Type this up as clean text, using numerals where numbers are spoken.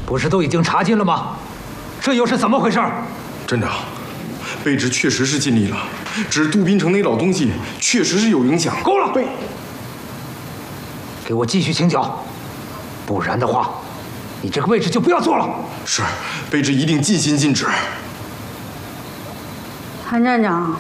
不是都已经查禁了吗？这又是怎么回事？ 站长，卑职确实是尽力了，只是杜宾城那老东西确实是有影响。 够了！给我继续清剿，不然的话，你这个位置就不要做了。 是，卑职一定尽心尽职。 韩站长，